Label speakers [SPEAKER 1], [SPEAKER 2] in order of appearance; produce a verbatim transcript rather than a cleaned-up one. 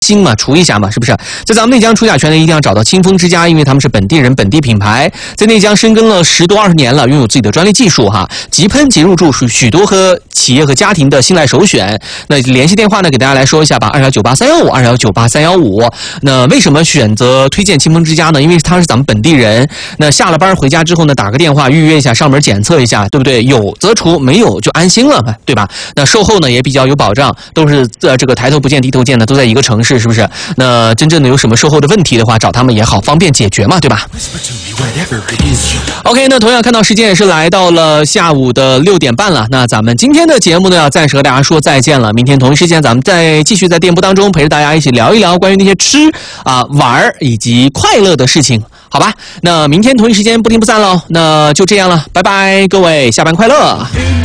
[SPEAKER 1] 心嘛，除一下嘛，是不是？在咱们内江除甲醛呢，一定要找到清风之家，因为他们是本地人、本地品牌，在内江深耕了十多二十年了，拥有自己的专利技术哈，即喷即入驻，属许多和企业和家庭的信赖首选。那联系电话呢，给大家来说一下吧，二幺九八三幺五，二幺九八三幺五。那为什么选择推荐清风之家呢？因为他是咱们本地人。那下了班回家之后呢，打个电话预约一下，上门检测一下，对不对？有则除，没有就安心了嘛，对吧？那售后呢也比较有保障，都是呃这个抬头不见低头见的，都在一个城市。是不是？那真正的有什么售后的问题的话，找他们也好，方便解决嘛，对吧 ？OK， 那同样看到时间也是来到了下午的六点半了。那咱们今天的节目呢，要暂时和大家说再见了。明天同一时间，咱们再继续在电波当中陪着大家一起聊一聊关于那些吃啊、玩以及快乐的事情，好吧？那明天同一时间不听不散喽。那就这样了，拜拜，各位，下班快乐。